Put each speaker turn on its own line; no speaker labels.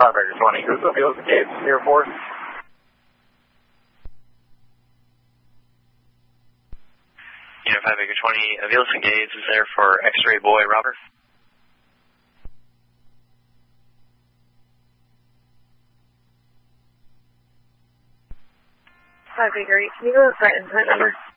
Baker 20, who's the Felix Gates here for?
Unit 5 Baker 20, Aviles and Gates is there for X-Ray Boy Robert.
Baker 8, can you go with that input number?